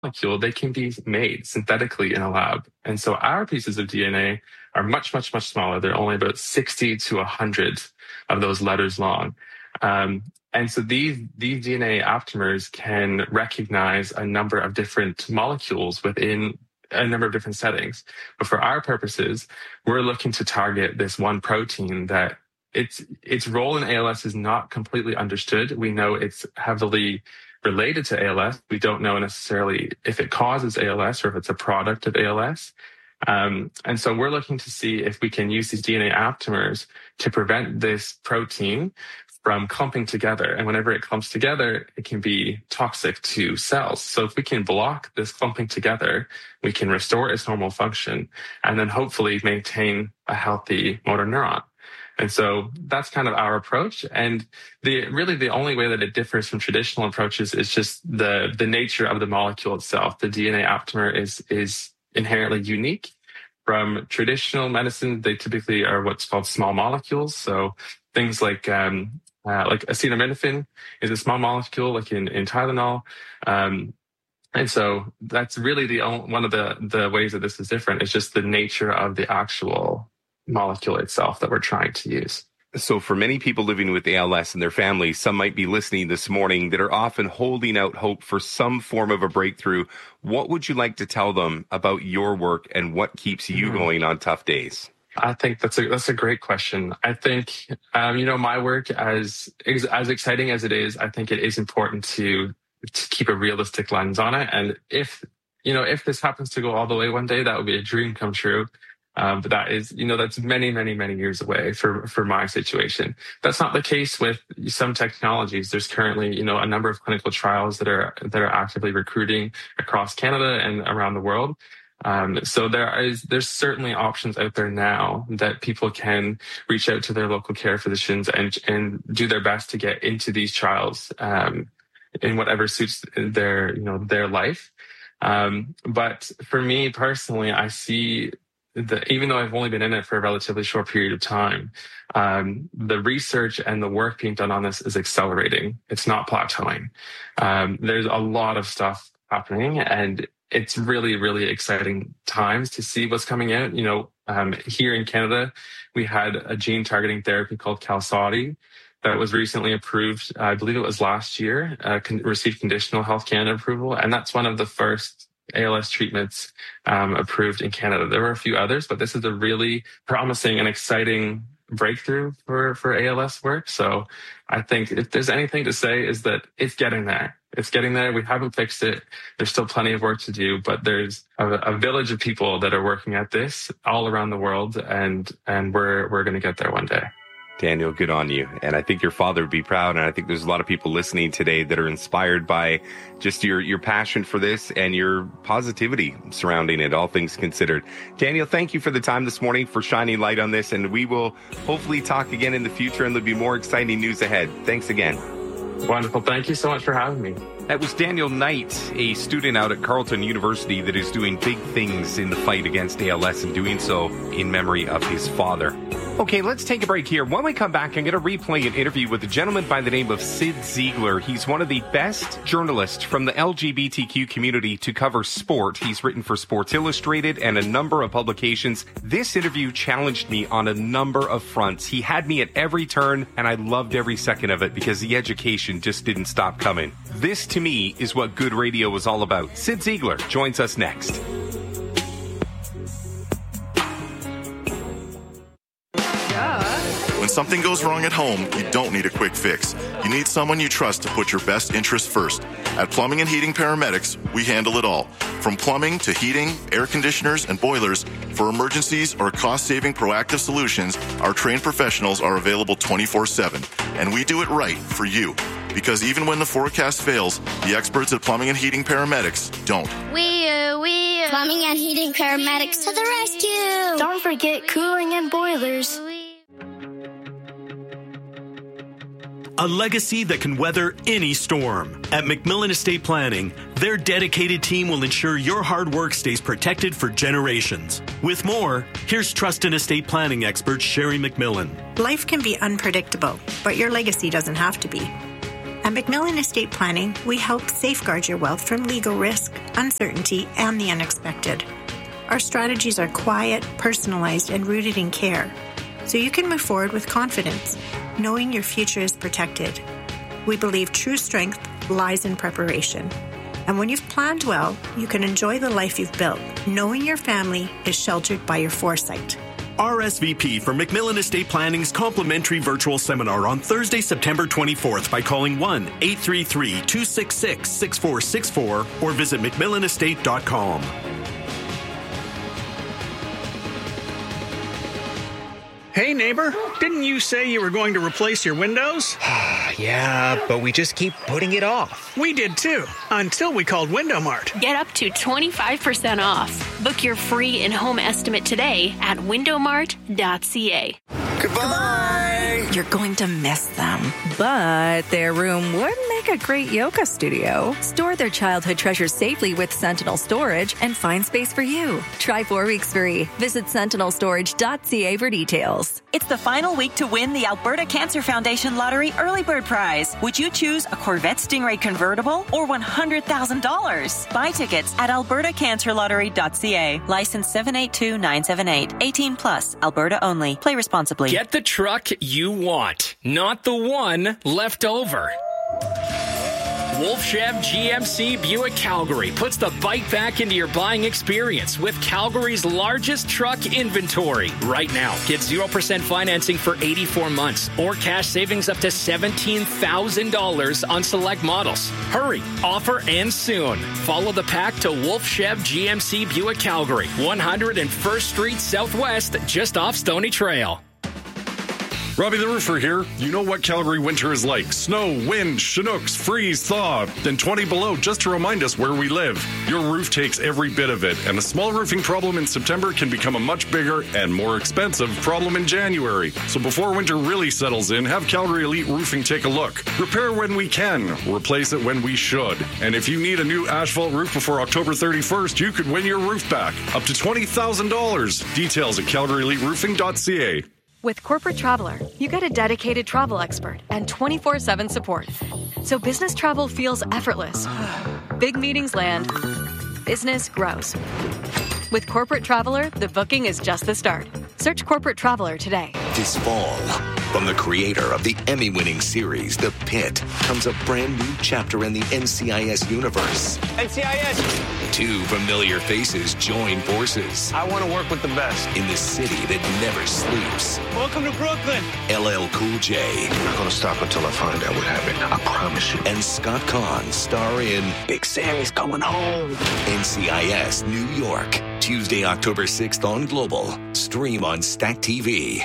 molecule, they can be made synthetically in a lab. And so our pieces of DNA are much, much, much smaller. They're only about 60 to 100 of those letters long. And so these DNA aptamers can recognize a number of different molecules within a number of different settings. But for our purposes, we're looking to target this one protein that its role in ALS is not completely understood. We know it's heavily related to ALS. We don't know necessarily if it causes ALS or if it's a product of ALS. And so we're looking to see if we can use these DNA aptamers to prevent this protein from clumping together. And whenever it clumps together, it can be toxic to cells. So if we can block this clumping together, we can restore its normal function and then hopefully maintain a healthy motor neuron. And so that's kind of our approach. And the only way that it differs from traditional approaches is just the nature of the molecule itself. The DNA aptamer is inherently unique. From traditional medicine, they typically are what's called small molecules. So things like acetaminophen is a small molecule, like in Tylenol. And so that's really one of the ways that this is different. It's just the nature of the actual molecule itself that we're trying to use. So for many people living with ALS and their families, some might be listening this morning that are often holding out hope for some form of a breakthrough. What would you like to tell them about your work and what keeps you going on tough days? I think that's a great question. I think, my work, as exciting as it is, I think it is important to keep a realistic lens on it. And if this happens to go all the way one day, that would be a dream come true. But that is, that's many, many, many years away for my situation. That's not the case with some technologies. There's currently, a number of clinical trials that are actively recruiting across Canada and around the world. So there's certainly options out there now that people can reach out to their local care physicians and do their best to get into these trials, in whatever suits their life. But for me personally, I see that even though I've only been in it for a relatively short period of time, the research and the work being done on this is accelerating. It's not plateauing. There's a lot of stuff happening, and it's really, really exciting times to see what's coming out. Here in Canada, we had a gene targeting therapy called Qalsody that was recently approved. I believe it was last year, received conditional Health Canada approval. And that's one of the first ALS treatments approved in Canada. There were a few others, but this is a really promising and exciting breakthrough for ALS work. So I think if there's anything to say is that it's getting there. It's getting there. We haven't fixed it. There's still plenty of work to do, but there's a village of people that are working at this all around the world, and we're going to get there one day. Daniel, good on you. And I think your father would be proud. And I think there's a lot of people listening today that are inspired by just your passion for this and your positivity surrounding it, all things considered. Daniel, thank you for the time this morning, for shining light on this. And we will hopefully talk again in the future, and there'll be more exciting news ahead. Thanks again. Wonderful. Thank you so much for having me. That was Daniel Knight, a student out at Carleton University that is doing big things in the fight against ALS and doing so in memory of his father. Okay, let's take a break here. When we come back, I'm going to replay an interview with a gentleman by the name of Sid Ziegler. He's one of the best journalists from the LGBTQ community to cover sport. He's written for Sports Illustrated and a number of publications. This interview challenged me on a number of fronts. He had me at every turn, and I loved every second of it because the education just didn't stop coming. This, to me, is what good radio was all about. Sid Ziegler joins us next. When something goes wrong at home, you don't need a quick fix. You need someone you trust to put your best interests first. At Plumbing and Heating Paramedics, we handle it all. From plumbing to heating, air conditioners, and boilers, for emergencies or cost-saving proactive solutions, our trained professionals are available 24/7. And we do it right for you. Because even when the forecast fails, the experts at Plumbing and Heating Paramedics don't. We Plumbing and Heating Paramedics to the rescue! Don't forget cooling and boilers. A legacy that can weather any storm. At McMillan Estate Planning, their dedicated team will ensure your hard work stays protected for generations. With more, here's trust and estate planning expert Sherry McMillan. Life can be unpredictable, but your legacy doesn't have to be. At Macmillan Estate Planning, we help safeguard your wealth from legal risk, uncertainty, and the unexpected. Our strategies are quiet, personalized, and rooted in care, so you can move forward with confidence, knowing your future is protected. We believe true strength lies in preparation. And when you've planned well, you can enjoy the life you've built, knowing your family is sheltered by your foresight. RSVP for Macmillan Estate Planning's complimentary virtual seminar on Thursday, September 24th by calling 1-833-266-6464 or visit macmillanestate.com. Hey, neighbor, didn't you say you were going to replace your windows? Yeah, but we just keep putting it off. We did too, until we called Window Mart. Get up to 25% off. Book your free in-home estimate today at windowmart.ca. Goodbye! You're going to miss them, but their room would make a great yoga studio. Store their childhood treasures safely with Sentinel Storage and find space for you. Try 4 weeks free. Visit sentinelstorage.ca for details. It's the final week to win the Alberta Cancer Foundation Lottery Early Bird Prize. Would you choose a Corvette Stingray convertible or $100,000? Buy tickets at albertacancerlottery.ca. License 782978. 18 plus. Alberta only. Play responsibly. Get the truck you want, not the one left over. Wolf Chev GMC Buick Calgary puts the bike back into your buying experience with Calgary's largest truck inventory. Right now, get 0% financing for 84 months or cash savings up to $17,000 on select models. Hurry, offer ends soon. Follow the pack to Wolf Chev GMC Buick Calgary, 101st Street Southwest, just off Stony Trail. Robbie the Roofer here. You know what Calgary winter is like. Snow, wind, Chinooks, freeze, thaw, then 20 below just to remind us where we live. Your roof takes every bit of it, and a small roofing problem in September can become a much bigger and more expensive problem in January. So before winter really settles in, have Calgary Elite Roofing take a look. Repair when we can, replace it when we should. And if you need a new asphalt roof before October 31st, you could win your roof back. Up to $20,000. Details at calgaryeliteroofing.ca. With Corporate Traveler, you get a dedicated travel expert and 24/7 support. So business travel feels effortless. Big meetings land. Business grows. With Corporate Traveler, the booking is just the start. Search Corporate Traveler today. This fall, from the creator of the Emmy-winning series, The Pit, comes a brand new chapter in the NCIS universe. NCIS! 2 familiar faces join forces. I want to work with the best. In the city that never sleeps. Welcome to Brooklyn. LL Cool J. I'm not going to stop until I find out what happened. I promise you. And Scott Conn star in Big Sammy's Coming Home. NCIS New York. Tuesday, October 6th on Global. Stream on Stack TV.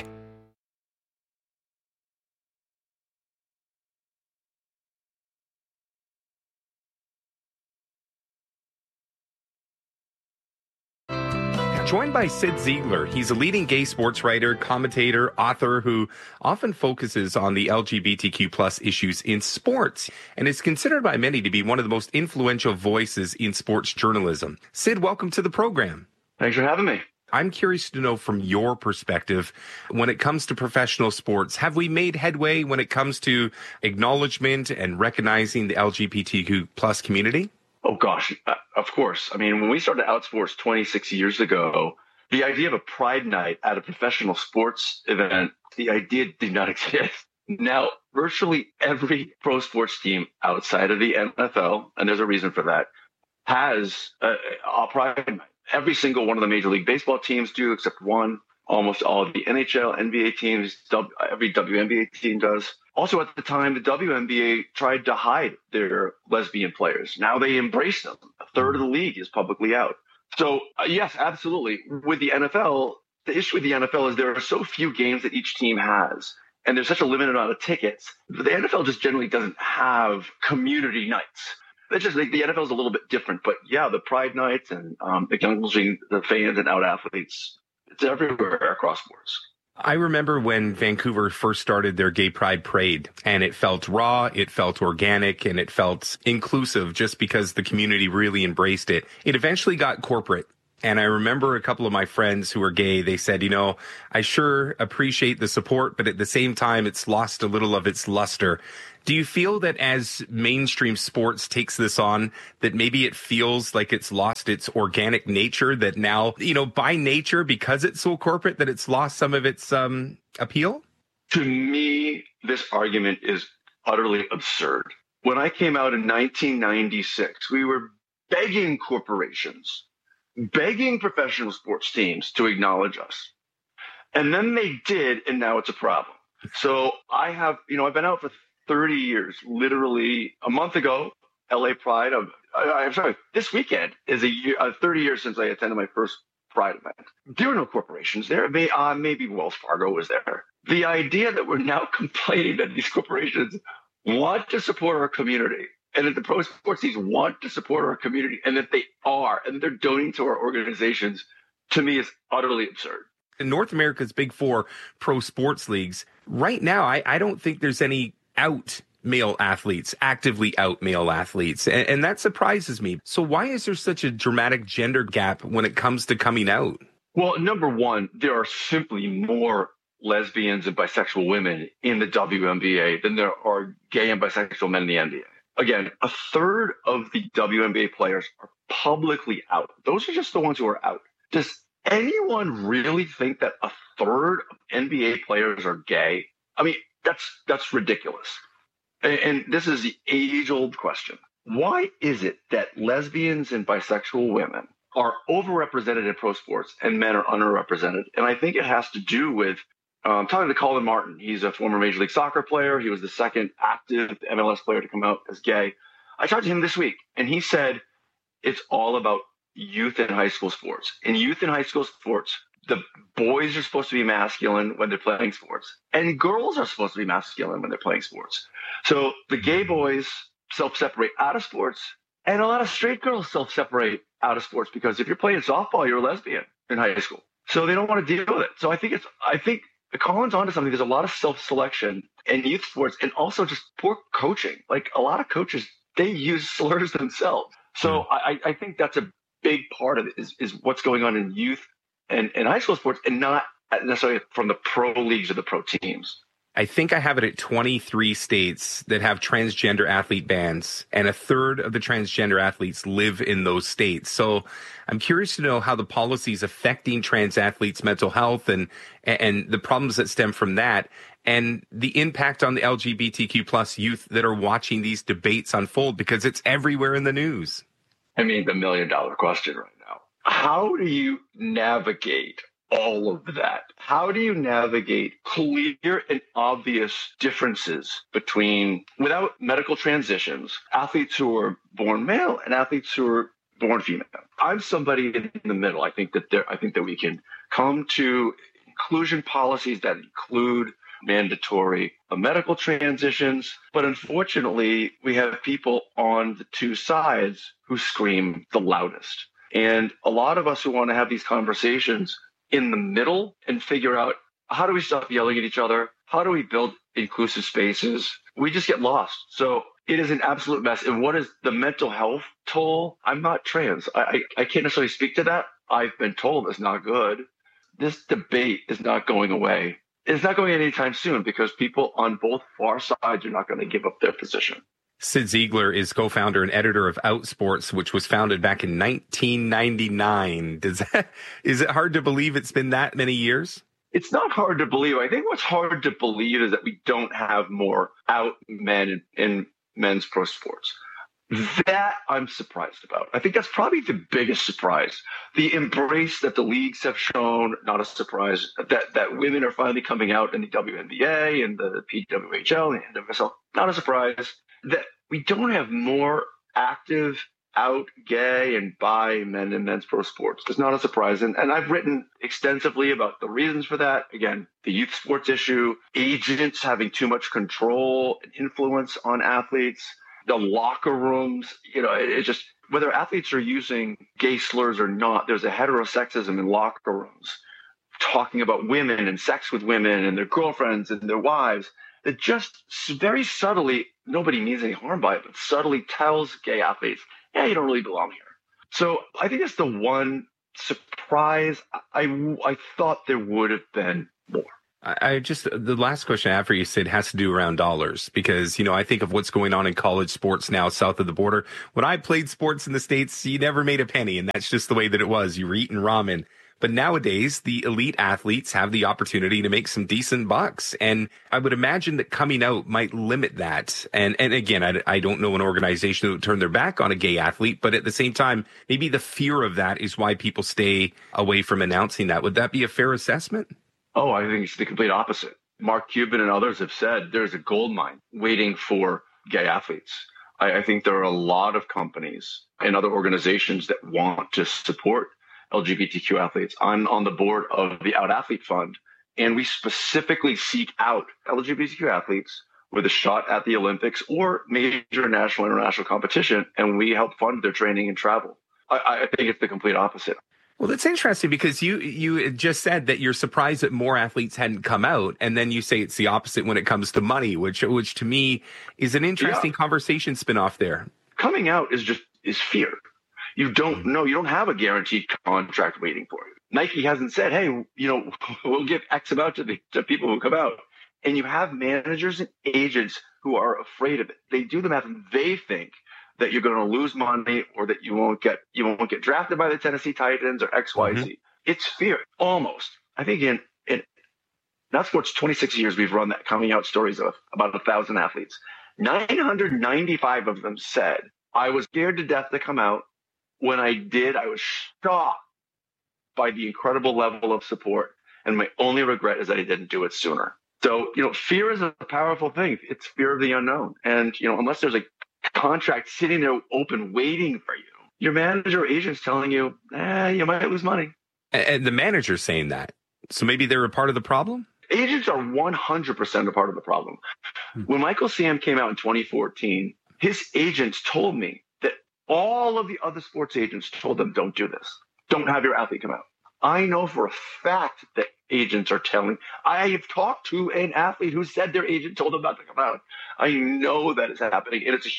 Joined by Sid Ziegler. He's a leading gay sports writer, commentator, author who often focuses on the LGBTQ plus issues in sports and is considered by many to be one of the most influential voices in sports journalism. Sid, welcome to the program. Thanks for having me. I'm curious to know from your perspective, when it comes to professional sports, have we made headway when it comes to acknowledgement and recognizing the LGBTQ plus community? Oh, gosh, of course. I mean, when we started Outsports 26 years ago, the idea of a Pride Night at a professional sports event, the idea did not exist. Now, virtually every pro sports team outside of the NFL, and there's a reason for that, has a Pride Night. Every single one of the Major League Baseball teams do, except one. Almost all of the NHL, NBA teams, every WNBA team does. Also, at the time, the WNBA tried to hide their lesbian players. Now they embrace them. A third of the league is publicly out. So, yes, absolutely. With the NFL, the issue with the NFL is there are so few games that each team has, and there's such a limited amount of tickets. The NFL just generally doesn't have community nights. It's just like the NFL is a little bit different. But, yeah, the Pride Nights and acknowledging the fans and out athletes, it's everywhere across sports. I remember when Vancouver first started their Gay Pride Parade, and it felt raw, it felt organic, and it felt inclusive just because the community really embraced it. It eventually got corporate. And I remember a couple of my friends who were gay, they said, you know, I sure appreciate the support, but at the same time, it's lost a little of its luster. Do you feel that as mainstream sports takes this on, that maybe it feels like it's lost its organic nature, that now, by nature, because it's so corporate, that it's lost some of its appeal? To me, this argument is utterly absurd. When I came out in 1996, we were begging corporations, begging professional sports teams to acknowledge us. And then they did, and now it's a problem. So I've been out for 30 years. Literally a month ago, LA Pride, this weekend is 30 years since I attended my first Pride event. There were no corporations there. Maybe Wells Fargo was there. The idea that we're now complaining that these corporations want to support our community and that the pro sports teams want to support our community and that they are, and they're donating to our organizations, to me is utterly absurd. In North America's big four pro sports leagues, right now, I don't think there's any actively out male athletes. And that surprises me. So why is there such a dramatic gender gap when it comes to coming out? Well, number one, there are simply more lesbians and bisexual women in the WNBA than there are gay and bisexual men in the NBA. Again, a third of the WNBA players are publicly out. Those are just the ones who are out. Does anyone really think that a third of NBA players are gay? I mean, that's ridiculous. And this is the age-old question. Why is it that lesbians and bisexual women are overrepresented in pro sports and men are underrepresented? And I think it has to do with talking to Colin Martin. He's a former Major League Soccer player. He was the second active MLS player to come out as gay. I talked to him this week, and he said it's all about youth and high school sports. In youth and high school sports, the boys are supposed to be masculine when they're playing sports, and girls are supposed to be masculine when they're playing sports. So the gay boys self-separate out of sports, and a lot of straight girls self-separate out of sports because if you're playing softball, you're a lesbian in high school. So they don't want to deal with it. So I think Colin's onto something. There's a lot of self-selection in youth sports and also just poor coaching. Like a lot of coaches, they use slurs themselves. So I think that's a big part of it is what's going on in youth and high school sports and not necessarily from the pro leagues or the pro teams. I think I have it at 23 states that have transgender athlete bans, and a third of the transgender athletes live in those states. So I'm curious to know how the policy is affecting trans athletes' mental health and the problems that stem from that, and the impact on the LGBTQ plus youth that are watching these debates unfold, because it's everywhere in the news. I mean, the $1 million question right now. How do you navigate all of that? How do you navigate clear and obvious differences between, without medical transitions, athletes who are born male and athletes who are born female? I'm somebody in the middle. I think that we can come to inclusion policies that include mandatory medical transitions, but unfortunately, we have people on the two sides who scream the loudest. And a lot of us who want to have these conversations in the middle and figure out how do we stop yelling at each other? How do we build inclusive spaces? We just get lost. So it is an absolute mess. And what is the mental health toll? I'm not trans. I can't necessarily speak to that. I've been told it's not good. This debate is not going away. It's not going anytime soon because people on both far sides are not going to give up their position. Sid Ziegler is co-founder and editor of Outsports, which was founded back in 1999. Is it hard to believe it's been that many years? It's not hard to believe. I think what's hard to believe is that we don't have more out men in men's pro sports. That I'm surprised about. I think that's probably the biggest surprise. The embrace that the leagues have shown, not a surprise. That women are finally coming out in the WNBA and the PWHL and the NWSL, not a surprise. That we don't have more active out gay and bi men in men's pro sports. It's not a surprise. And I've written extensively about the reasons for that. Again, the youth sports issue, agents having too much control and influence on athletes, the locker rooms, it's just whether athletes are using gay slurs or not, there's a heterosexism in locker rooms, talking about women and sex with women and their girlfriends and their wives that just very subtly, nobody means any harm by it, but subtly tells gay athletes, yeah, you don't really belong here. So I think that's the one surprise. I thought there would have been more. The last question I have for you, Sid, has to do around dollars, because, I think of what's going on in college sports now south of the border. When I played sports in the States, you never made a penny, and that's just the way that it was. You were eating ramen. But nowadays, the elite athletes have the opportunity to make some decent bucks. And I would imagine that coming out might limit that. And again, I don't know an organization that would turn their back on a gay athlete, but at the same time, maybe the fear of that is why people stay away from announcing that. Would that be a fair assessment? Oh, I think it's the complete opposite. Mark Cuban and others have said there's a gold mine waiting for gay athletes. I think there are a lot of companies and other organizations that want to support LGBTQ athletes. I'm on the board of the Out Athlete Fund, and we specifically seek out LGBTQ athletes with a shot at the Olympics or major national international competition, and we help fund their training and travel. I think it's the complete opposite. Well, that's interesting, because you just said that you're surprised that more athletes hadn't come out, and then you say it's the opposite when it comes to money, which to me is an interesting conversation spin-off there. Coming out is fear. You don't know. You don't have a guaranteed contract waiting for you. Nike hasn't said, hey, we'll give X amount to people who come out. And you have managers and agents who are afraid of it. They do the math and they think that you're going to lose money, or that you won't get drafted by the Tennessee Titans or XYZ. Mm-hmm. It's fear, almost. I think in Not Sports 26 years, we've run that coming out stories of about 1,000 athletes. 995 of them said, I was scared to death to come out. When I did, I was shocked by the incredible level of support. And my only regret is that I didn't do it sooner. So, fear is a powerful thing. It's fear of the unknown. And, unless there's a contract sitting there open waiting for you, your manager or agent's telling you, you might lose money. And the manager's saying that. So maybe they're a part of the problem? Agents are 100% a part of the problem. When Michael Sam came out in 2014, his agents told me that all of the other sports agents told them, don't do this. Don't have your athlete come out. I know for a fact that agents are telling. I have talked to an athlete who said their agent told them not to come out. I know that is happening. And it's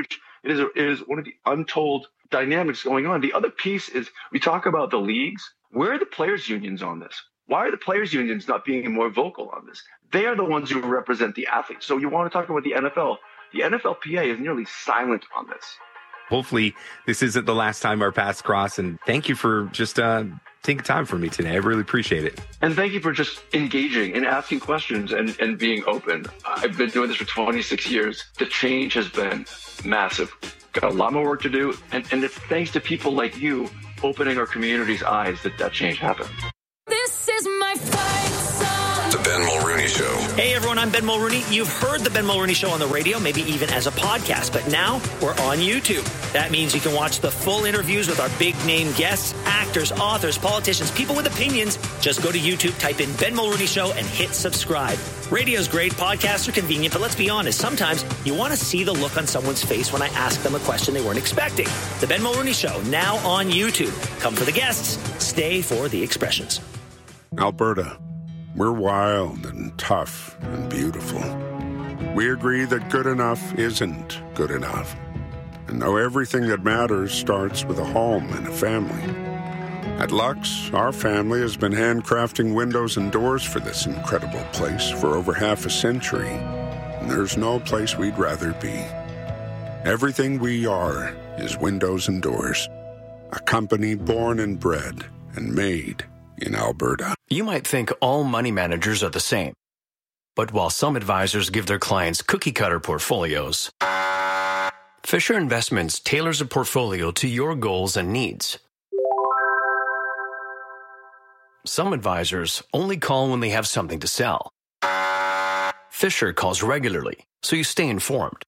it is one of the untold dynamics going on. The other piece is we talk about the leagues. Where are the players' unions on this? Why are the players' unions not being more vocal on this? They are the ones who represent the athletes. So you want to talk about the NFL. The NFLPA is nearly silent on this. Hopefully this isn't the last time our paths cross. And thank you for just taking time for me today. I really appreciate it. And thank you for just engaging and asking questions and being open. I've been doing this for 26 years. The change has been massive. Got a lot more work to do. And it's thanks to people like you opening our community's eyes that change happened. This is my fight song. The Ben Mulrooney Show. Hey everyone, I'm Ben Mulrooney. You've heard the Ben Mulrooney Show on the radio, maybe even as a podcast, but now we're on YouTube. That means you can watch the full interviews with our big name guests, actors, authors, politicians, people with opinions. Just go to YouTube, type in Ben Mulrooney Show and hit subscribe. Radio's great, podcasts are convenient, but let's be honest, sometimes you want to see the look on someone's face when I ask them a question they weren't expecting. The Ben Mulrooney Show, now on YouTube. Come for the guests, stay for the expressions. Alberta, we're wild and tough and beautiful. We agree that good enough isn't good enough. And know everything that matters starts with a home and a family. At Lux, our family has been handcrafting windows and doors for this incredible place for over half a century. And there's no place we'd rather be. Everything we are is windows and doors. A company born and bred and made in Alberta. You might think all money managers are the same. But while some advisors give their clients cookie-cutter portfolios, Fisher Investments tailors a portfolio to your goals and needs. Some advisors only call when they have something to sell. Fisher calls regularly, so you stay informed.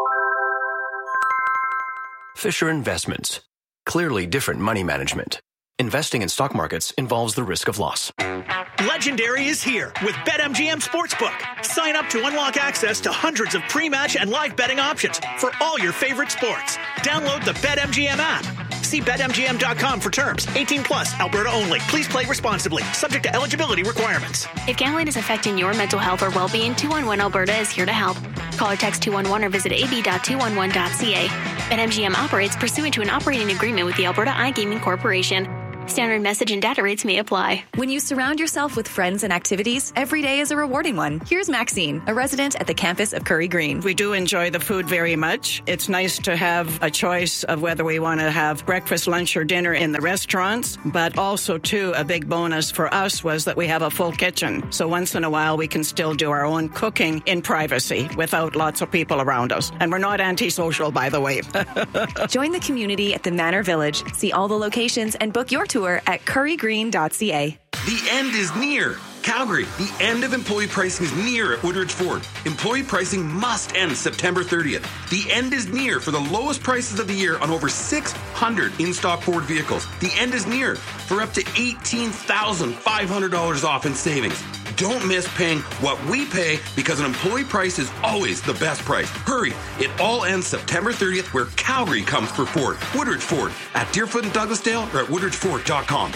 Fisher Investments. Clearly different money management. Investing in stock markets involves the risk of loss. Legendary is here with BetMGM Sportsbook. Sign up to unlock access to hundreds of pre-match and live betting options for all your favorite sports. Download the BetMGM app. See BetMGM.com for terms. 18 plus, Alberta only. Please play responsibly. Subject to eligibility requirements. If gambling is affecting your mental health or well-being, 211 Alberta is here to help. Call or text 211 or visit ab.211.ca. BetMGM operates pursuant to an operating agreement with the Alberta iGaming Corporation. Standard message and data rates may apply. When you surround yourself with friends and activities, every day is a rewarding one. Here's Maxine, a resident at the campus of Curry Green. We do enjoy the food very much. It's nice to have a choice of whether we want to have breakfast, lunch, or dinner in the restaurants, but also, too, a big bonus for us was that we have a full kitchen. So once in a while, we can still do our own cooking in privacy without lots of people around us. And we're not antisocial, by the way. Join the community at the Manor Village. See all the locations and book your tour at currygreen.ca. The end is near. Calgary, the end of employee pricing is near at Woodridge Ford. Employee pricing must end September 30th. The end is near for the lowest prices of the year on over 600 in-stock Ford vehicles. The end is near for up to $18,500 off in savings. Don't miss paying what we pay because an employee price is always the best price. Hurry, it all ends September 30th where Calgary comes for Ford. Woodridge Ford at Deerfoot and Douglasdale or at woodridgeford.com.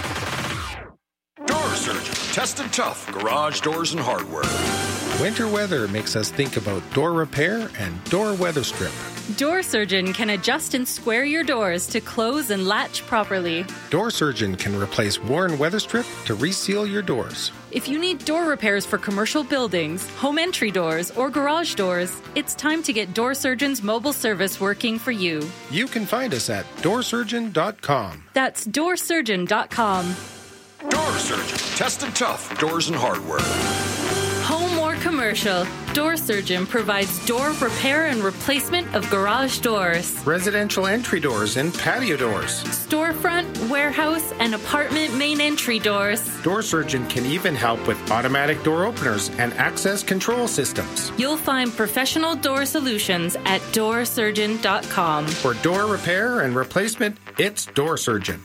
Door Surgeon, tested tough, garage doors and hardware. Winter weather makes us think about door repair and door weather strip. Door Surgeon can adjust and square your doors to close and latch properly. Door Surgeon can replace worn weather strip to reseal your doors. If you need door repairs for commercial buildings, home entry doors, or garage doors, it's time to get Door Surgeon's mobile service working for you. You can find us at doorsurgeon.com. That's doorsurgeon.com. Door Surgeon, tested tough, doors and hardware. Home or commercial, Door Surgeon provides door repair and replacement of garage doors, residential entry doors and patio doors, storefront, warehouse, and apartment main entry doors. Door Surgeon can even help with automatic door openers and access control systems. You'll find professional door solutions at doorsurgeon.com. For door repair and replacement, it's Door Surgeon.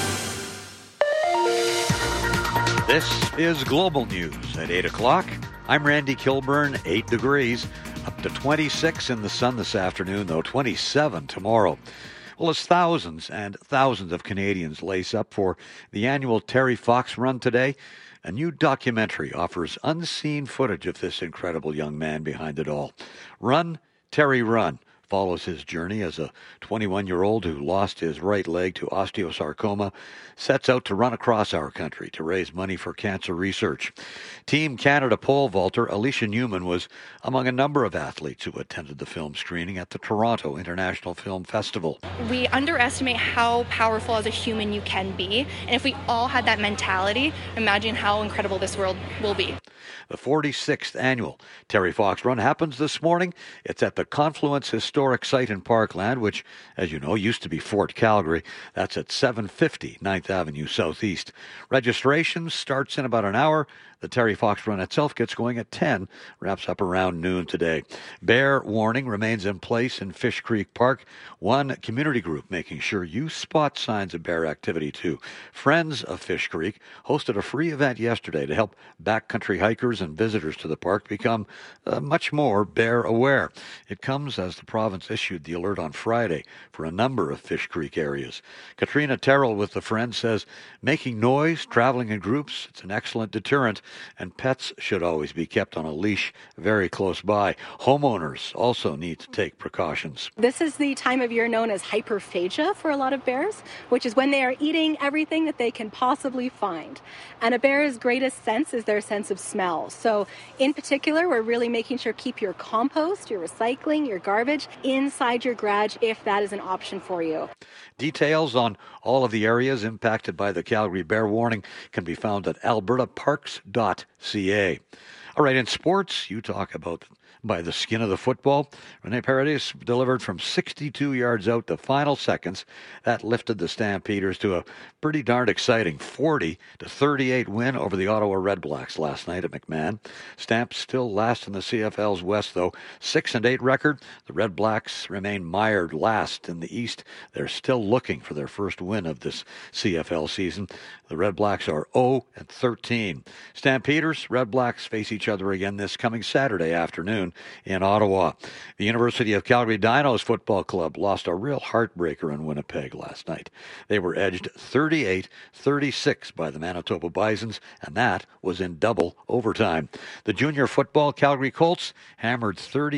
This is Global News at 8 o'clock. I'm Randy Kilburn, 8 degrees, up to 26 in the sun this afternoon, though 27 tomorrow. Well, as thousands and thousands of Canadians lace up for the annual Terry Fox Run today, a new documentary offers unseen footage of this incredible young man behind it all. Run, Terry, Run follows his journey as a 21-year-old who lost his right leg to osteosarcoma, sets out to run across our country to raise money for cancer research. Team Canada pole vaulter Alicia Newman was among a number of athletes who attended the film screening at the Toronto International Film Festival. We underestimate how powerful as a human you can be, and if we all had that mentality, imagine how incredible this world will be. The 46th annual Terry Fox Run happens this morning. It's at the Confluence Historic Site in Parkland, which, as you know, used to be Fort Calgary. That's at 750 9th Avenue Southeast. Registration starts in about an hour. The Terry Fox Run itself gets going at 10, wraps up around noon today. Bear warning remains in place in Fish Creek Park. One community group making sure you spot signs of bear activity too. Friends of Fish Creek hosted a free event yesterday to help backcountry hikers and visitors to the park become much more bear aware. It comes as the province issued the alert on Friday for a number of Fish Creek areas. Katrina Terrell with the Friends says making noise, traveling in groups, it's an excellent deterrent. And pets should always be kept on a leash very close by. Homeowners also need to take precautions. This is the time of year known as hyperphagia for a lot of bears, which is when they are eating everything that they can possibly find. And a bear's greatest sense is their sense of smell. So in particular, we're really making sure keep your compost, your recycling, your garbage inside your garage if that is an option for you. Details on all of the areas impacted by the Calgary bear warning can be found at albertaparks.ca. All right, in sports, you talk about by the skin of the football. Rene Paredes delivered from 62 yards out the final seconds. That lifted the Stampeders to a pretty darn exciting 40-38 win over the Ottawa Redblacks last night at McMahon. Stamps still last in the CFL's West, though. 6-8 record. The Redblacks remain mired last in the East. They're still looking for their first win of this CFL season. The Redblacks are 0-13. Stampeders, Redblacks face each other again this coming Saturday afternoon afternoon in Ottawa. The University of Calgary Dinos Football Club lost a real heartbreaker in Winnipeg last night. They were edged 38-36 by the Manitoba Bisons, and that was in double overtime. The junior football Calgary Colts hammered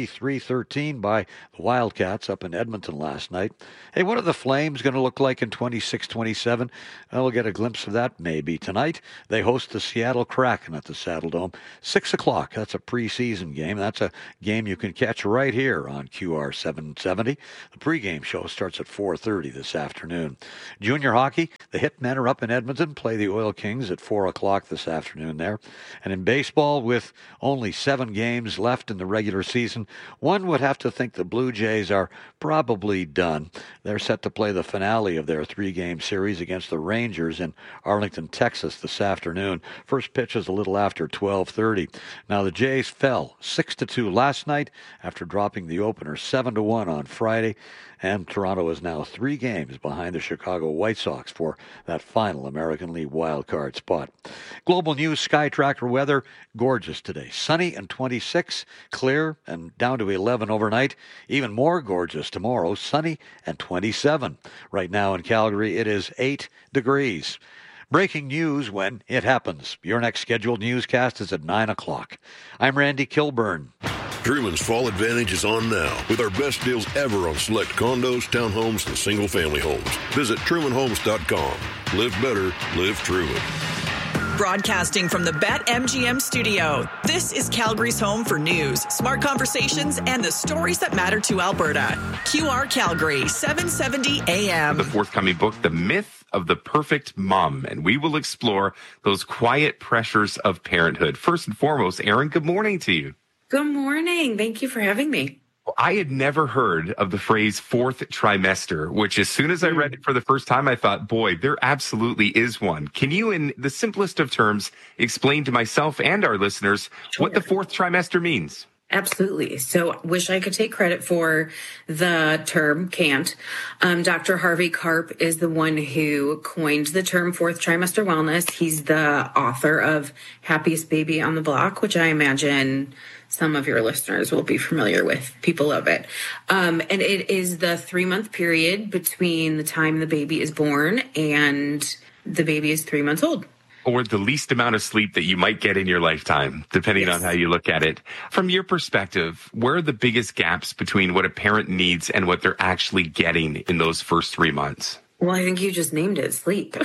33-13 by the Wildcats up in Edmonton last night. Hey, what are the Flames going to look like in 26-27? We'll get a glimpse of that maybe tonight. They host the Seattle Kraken at the Saddledome. 6 o'clock, that's a preseason game. That's a game you can catch right here on QR 770. The pregame show starts at 4:30 this afternoon. Junior hockey, the Hitmen are up in Edmonton, play the Oil Kings at 4 o'clock this afternoon there. And in baseball, with only 7 games left in the regular season, one would have to think the Blue Jays are probably done. They're set to play the finale of their 3-game series against the Rangers in Arlington, Texas this afternoon. First pitch is a little after 12:30. Now, the Jays fell 6-2 last night after dropping the opener 7-1 on Friday, and Toronto is now 3 games behind the Chicago White Sox for that final American League wildcard spot. Global News Sky Tracker weather, gorgeous today. Sunny and 26, clear and down to 11 overnight. Even more gorgeous tomorrow, sunny and 27. Right now in Calgary, it is 8 degrees. Breaking news when it happens. Your next scheduled newscast is at 9 o'clock. I'm Randy Kilburn. Truman's Fall Advantage is on now with our best deals ever on select condos, townhomes, and single-family homes. Visit TrumanHomes.com. Live better, live Truman. Broadcasting from the BetMGM studio, this is Calgary's home for news, smart conversations, and the stories that matter to Alberta. QR Calgary, 770 AM. The forthcoming book, The Myth of the Perfect Mom, and we will explore those quiet pressures of parenthood. First and foremost, Erin, good morning to you. Good morning. Thank you for having me. I had never heard of the phrase fourth trimester, which as soon as I read it for the first time, I thought, boy, there absolutely is one. Can you, in the simplest of terms, explain to myself and our listeners what the fourth trimester means? Absolutely. So wish I could take credit for the term, can't. Dr. Harvey Karp is the one who coined the term fourth trimester wellness. He's the author of Happiest Baby on the Block, which I imagine some of your listeners will be familiar with. People love it. And it is the 3-month period between the time the baby is born and the baby is 3 months old. Or the least amount of sleep that you might get in your lifetime, depending on how you look at it. From your perspective, where are the biggest gaps between what a parent needs and what they're actually getting in those first 3 months? Well, I think you just named it, sleep.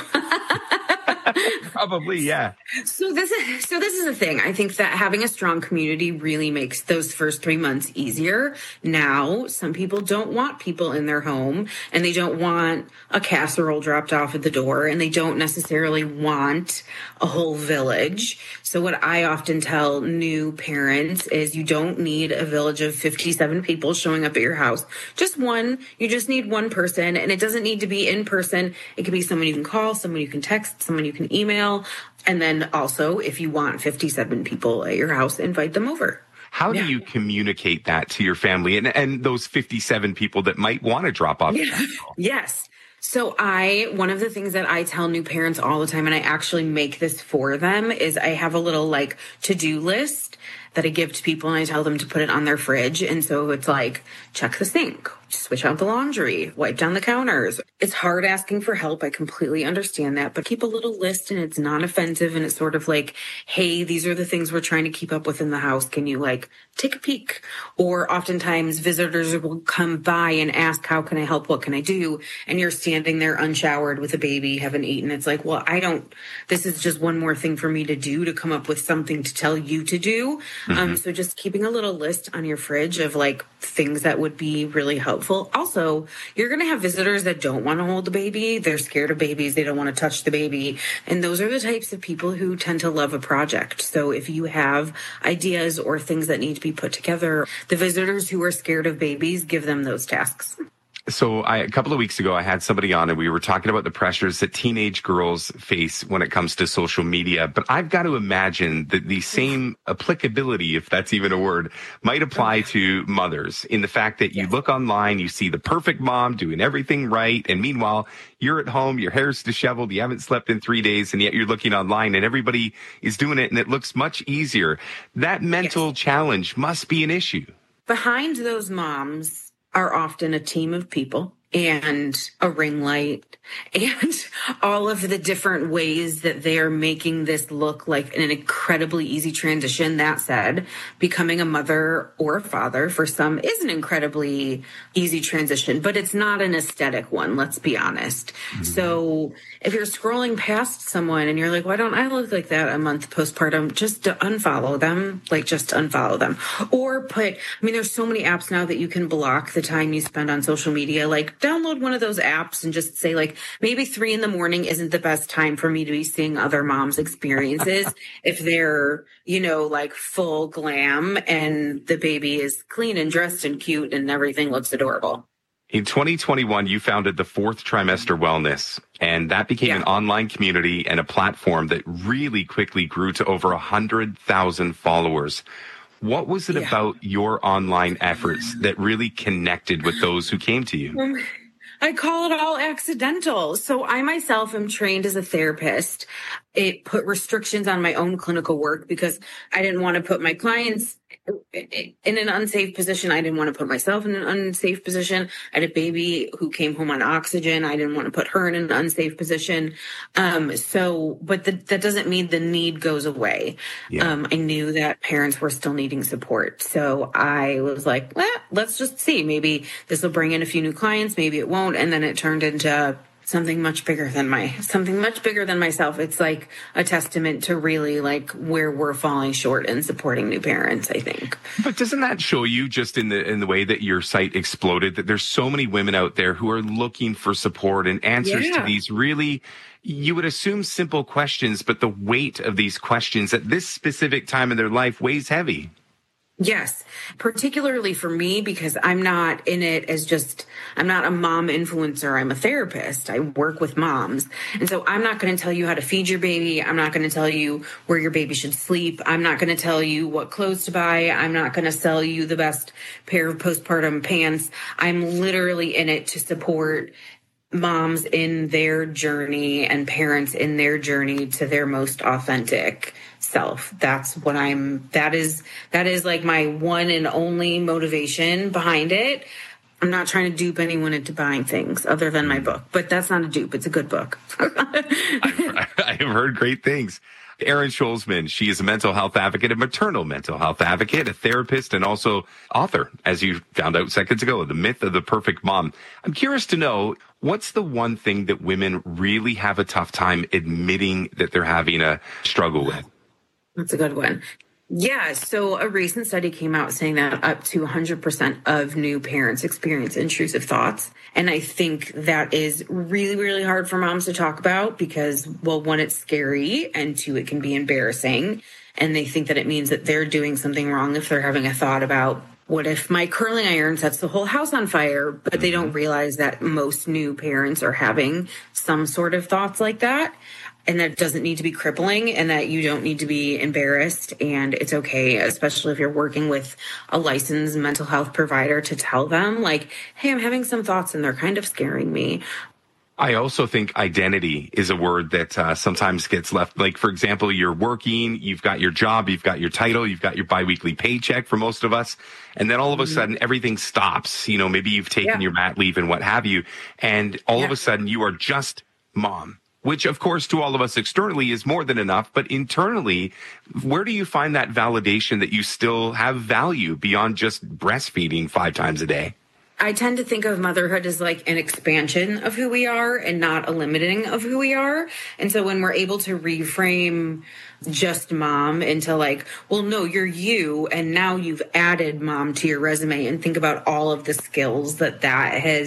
Probably, yeah. So this is the thing. I think that having a strong community really makes those first 3 months easier. Now, some people don't want people in their home, and they don't want a casserole dropped off at the door, and they don't necessarily want a whole village. So what I often tell new parents is you don't need a village of 57 people showing up at your house. Just one. You just need one person, and it doesn't need to be in person. It can be someone you can call, someone you can text, someone you can email. And then also, if you want 57 people at your house, invite them over. How do you communicate that to your family and those 57 people that might want to drop off? Yes. So one of the things that I tell new parents all the time, and I actually make this for them, is I have a little to-do list that I give to people, and I tell them to put it on their fridge. And so it's check the sink, switch out the laundry, wipe down the counters. It's hard asking for help. I completely understand that, but keep a little list, and it's non-offensive, and it's sort of hey, these are the things we're trying to keep up with in the house. Can you take a peek? Or oftentimes visitors will come by and ask, how can I help? What can I do? And you're standing there unshowered with a baby, haven't eaten. It's well, this is just one more thing for me to do, to come up with something to tell you to do. So just keeping a little list on your fridge of things that would be really helpful. Also, you're going to have visitors that don't want to hold the baby. They're scared of babies. They don't want to touch the baby. And those are the types of people who tend to love a project. So if you have ideas or things that need to be put together, the visitors who are scared of babies, give them those tasks. So a couple of weeks ago, I had somebody on and we were talking about the pressures that teenage girls face when it comes to social media. But I've got to imagine that the same applicability, if that's even a word, might apply to mothers in the fact that you look online, you see the perfect mom doing everything right. And meanwhile, you're at home, your hair's disheveled, you haven't slept in 3 days, and yet you're looking online and everybody is doing it and it looks much easier. That mental challenge must be an issue. Behind those moms are often a team of people and a ring light and all of the different ways that they're making this look like an incredibly easy transition. That said, becoming a mother or a father for some is an incredibly easy transition, but it's not an aesthetic one, let's be honest. Mm-hmm. So if you're scrolling past someone and you're like, why don't I look like that a month postpartum? Just unfollow them, just unfollow them. Or there's so many apps now that you can block the time you spend on social media. Download one of those apps and just say maybe 3 a.m. isn't the best time for me to be seeing other moms' experiences if they're, full glam and the baby is clean and dressed and cute and everything looks adorable. In 2021, you founded the Fourth Trimester Wellness, and that became an online community and a platform that really quickly grew to over 100,000 followers. What was it about your online efforts that really connected with those who came to you? I call it all accidental. So I myself am trained as a therapist. It put restrictions on my own clinical work because I didn't want to put my clients in an unsafe position. I didn't want to put myself in an unsafe position. I had a baby who came home on oxygen. I didn't want to put her in an unsafe position. But that doesn't mean the need goes away. Yeah. I knew that parents were still needing support. So I was like, let's just see. Maybe this will bring in a few new clients. Maybe it won't. And then it turned into something much bigger than myself. It's like a testament to really where we're falling short in supporting new parents, I think. But doesn't that show you just in the way that your site exploded that there's so many women out there who are looking for support and answers to these really, you would assume, simple questions, but the weight of these questions at this specific time in their life weighs heavy. Yes, particularly for me, because I'm not in it I'm not a mom influencer. I'm a therapist. I work with moms. And so I'm not going to tell you how to feed your baby. I'm not going to tell you where your baby should sleep. I'm not going to tell you what clothes to buy. I'm not going to sell you the best pair of postpartum pants. I'm literally in it to support moms in their journey and parents in their journey to their most authentic self. That is my one and only motivation behind it. I'm not trying to dupe anyone into buying things other than my book, but that's not a dupe. It's a good book. I have heard great things. Erin Scholzman, she is a mental health advocate, a maternal mental health advocate, a therapist, and also author, as you found out seconds ago, The Myth of the Perfect Mom. I'm curious to know, what's the one thing that women really have a tough time admitting that they're having a struggle with? That's a good one. Yeah, so a recent study came out saying that up to 100% of new parents experience intrusive thoughts. And I think that is really, really hard for moms to talk about because, well, one, it's scary, and two, it can be embarrassing. And they think that it means that they're doing something wrong if they're having a thought about, what if my curling iron sets the whole house on fire? But they don't realize that most new parents are having some sort of thoughts like that. And that doesn't need to be crippling, and that you don't need to be embarrassed. And it's okay, especially if you're working with a licensed mental health provider, to tell them hey, I'm having some thoughts and they're kind of scaring me. I also think identity is a word that sometimes gets left. For example, you're working, you've got your job, you've got your title, you've got your biweekly paycheck for most of us. And then all of a sudden everything stops. Maybe you've taken your mat leave and what have you. And all of a sudden you are just mom. Which, of course, to all of us externally is more than enough. But internally, where do you find that validation that you still have value beyond just breastfeeding 5 times a day? I tend to think of motherhood as an expansion of who we are and not a limiting of who we are. And so when we're able to reframe just mom into well, no, you're you, and now you've added mom to your resume, and think about all of the skills that has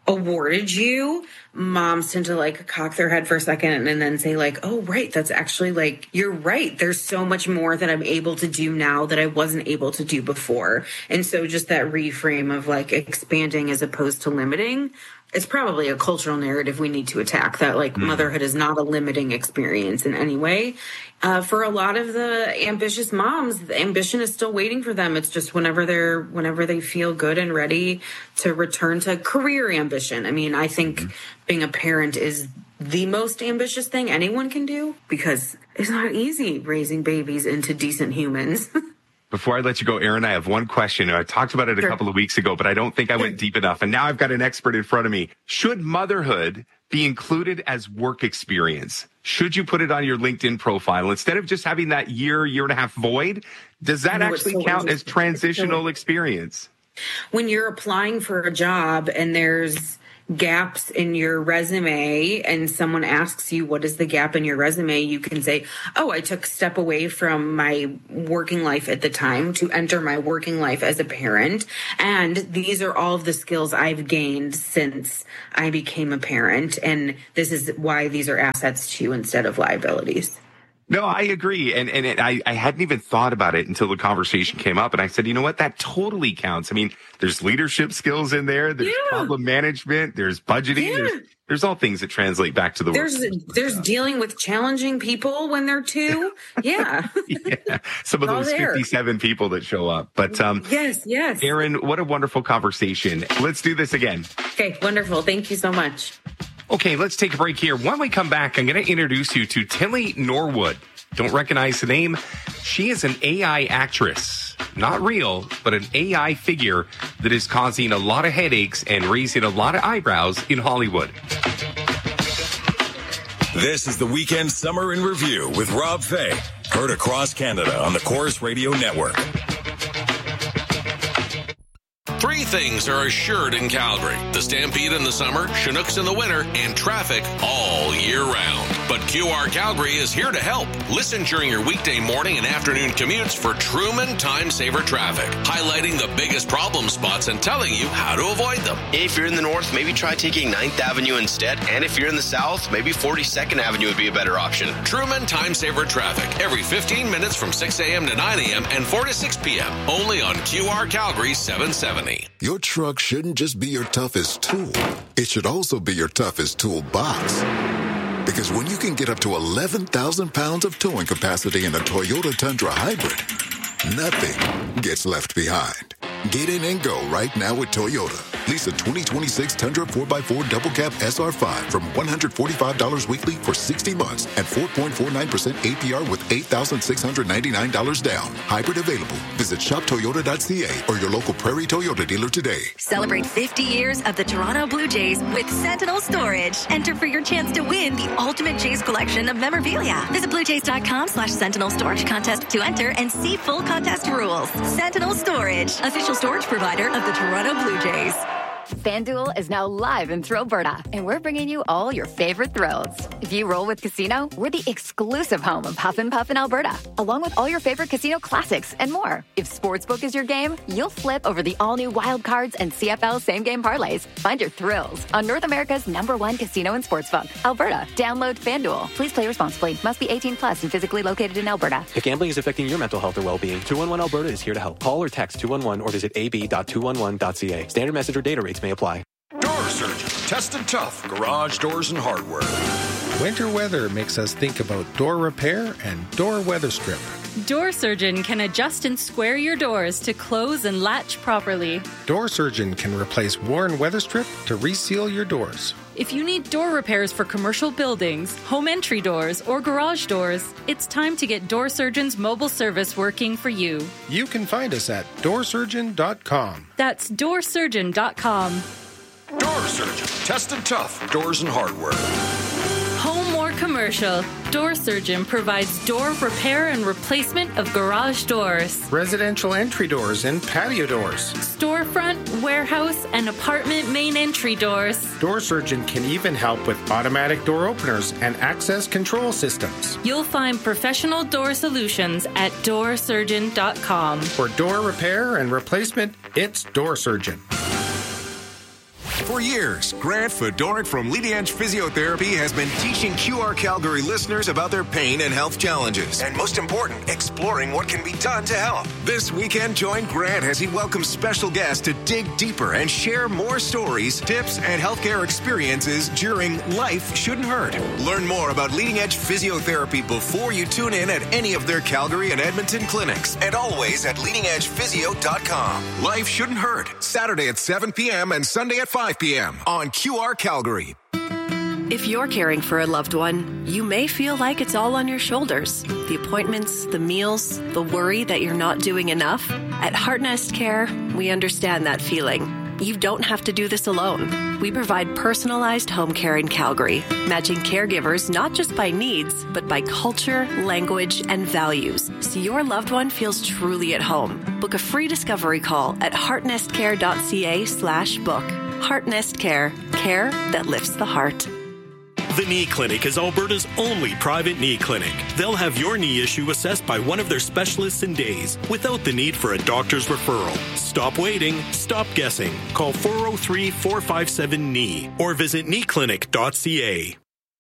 awarded you, moms tend to like cock their head for a second and then say like, oh, right, that's actually like, you're right. There's so much more that I'm able to do now that I wasn't able to do before. And so just that reframe of like expanding as opposed to limiting, it's probably a cultural narrative we need to attack, that like motherhood is not a limiting experience in any way. For a lot of the ambitious moms, the ambition is still waiting for them. It's just whenever they feel good and ready to return to career ambition. I mean, I think being a parent is the most ambitious thing anyone can do, because it's not easy raising babies into decent humans. Before I let you go, Erin, I have one question. I talked about it a couple of weeks ago, but I don't think I went deep enough. And now I've got an expert in front of me. Should motherhood be included as work experience? Should you put it on your LinkedIn profile instead of just having that year and a half void? Does that actually count as transitional experience? When you're applying for a job and there's gaps in your resume and someone asks you, what is the gap in your resume? You can say, oh, I took a step away from my working life at the time to enter my working life as a parent. And these are all of the skills I've gained since I became a parent. And this is why these are assets to you instead of liabilities. No, I agree. And I hadn't even thought about it until the conversation came up. And I said, you know what? That totally counts. I mean, there's leadership skills in there. There's problem management. There's budgeting. There's all things that translate back to the work. There's dealing with challenging people when they're two. Yeah. Some of those 57 people that show up. But yes. Erin, what a wonderful conversation. Let's do this again. Okay, wonderful. Thank you so much. Okay, let's take a break here. When we come back, I'm going to introduce you to Tilly Norwood. Don't recognize the name? She is an AI actress. Not real, but an AI figure that is causing a lot of headaches and raising a lot of eyebrows in Hollywood. This is the Weekend Summer in Review with Rob Fay. Heard across Canada on the Chorus Radio Network. Three things are assured in Calgary: the Stampede in the summer, Chinooks in the winter, and traffic all year round. But QR Calgary is here to help. Listen during your weekday morning and afternoon commutes for Truman Time Saver Traffic, highlighting the biggest problem spots and telling you how to avoid them. If you're in the north, maybe try taking 9th Avenue instead. And if you're in the south, maybe 42nd Avenue would be a better option. Truman Time Saver Traffic, every 15 minutes from 6 a.m. to 9 a.m. and 4 to 6 p.m. Only on QR Calgary 770. Your truck shouldn't just be your toughest tool. It should also be your toughest toolbox. Because when you can get up to 11,000 pounds of towing capacity in a Toyota Tundra Hybrid, nothing gets left behind. Get in and go right now with Toyota. Lease a 2026 Tundra 4x4 Double Cab SR5 from $145 weekly for 60 months at 4.49% APR with $8,699 down. Hybrid available. Visit shoptoyota.ca or your local Prairie Toyota dealer today. Celebrate 50 years of the Toronto Blue Jays with Sentinel Storage. Enter for your chance to win the ultimate Jays collection of memorabilia. Visit bluejays.com/Sentinel Storage contest to enter and see full contest rules. Sentinel Storage, official storage provider of the Toronto Blue Jays. FanDuel is now live in Thrillberta, and we're bringing you all your favorite thrills. If you roll with Casino, we're the exclusive home of Huff and Puff in Alberta, along with all your favorite casino classics and more. If Sportsbook is your game, you'll flip over the all-new Wild Cards and CFL same-game parlays. Find your thrills on North America's #1 casino and sportsbook, Alberta. Download FanDuel. Please play responsibly. Must be 18 plus and physically located in Alberta. If gambling is affecting your mental health or well-being, 211 Alberta is here to help. Call or text 211 or visit ab.211.ca. Standard message or data rates may apply. Door Surgeon. Tested tough. Garage doors and hardware. Winter weather makes us think about door repair and door weather strip. Door Surgeon can adjust and square your doors to close and latch properly. Door Surgeon can replace worn weather strip to reseal your doors. If you need door repairs for commercial buildings, home entry doors, or garage doors, it's time to get Door Surgeon's mobile service working for you. You can find us at doorsurgeon.com. That's doorsurgeon.com. Door Surgeon. Tested tough. Doors and hardware. Home or commercial, Door Surgeon provides door repair and replacement of garage doors, residential entry doors and patio doors, storefront, warehouse, and apartment main entry doors. Door Surgeon can even help with automatic door openers and access control systems. You'll find professional door solutions at doorsurgeon.com. For door repair and replacement, it's Door Surgeon. For years, Grant Fedoruk from Leading Edge Physiotherapy has been teaching QR Calgary listeners about their pain and health challenges. And most important, exploring what can be done to help. This weekend, join Grant as he welcomes special guests to dig deeper and share more stories, tips, and healthcare experiences during Life Shouldn't Hurt. Learn more about Leading Edge Physiotherapy before you tune in at any of their Calgary and Edmonton clinics. And always at leadingedgephysio.com. Life Shouldn't Hurt. Saturday at 7 p.m. and Sunday at 5 p.m. on QR Calgary. If you're caring for a loved one, you may feel like it's all on your shoulders. The appointments, the meals, the worry that you're not doing enough. At Heartnest Care, we understand that feeling. You don't have to do this alone. We provide personalized home care in Calgary, matching caregivers not just by needs, but by culture, language, and values, so your loved one feels truly at home. Book a free discovery call at heartnestcare.ca/book. Heartnest Care, care that lifts the heart. The Knee Clinic is Alberta's only private knee clinic. They'll have your knee issue assessed by one of their specialists in days, without the need for a doctor's referral. Stop waiting, stop guessing. Call 403-457-KNEE or visit kneeclinic.ca.